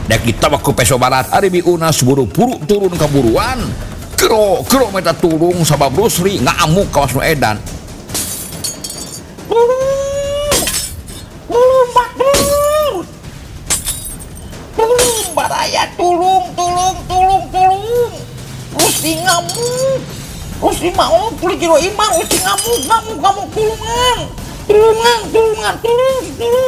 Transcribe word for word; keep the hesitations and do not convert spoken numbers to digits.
dek ditawa ku peso barat ari biunas buru-buru turun ke buruan kero kero meta turung sabab Rusri ngamuk kawas nu edan Tulung Pak Dur. Tulung baraya tulung tulung tulung tulung. Rusti ngamuk. Rusti mau kulit jero imang Rusti ngamuk ngamuk ngamuk tulungan. Tulungan tulungan tulung tulung.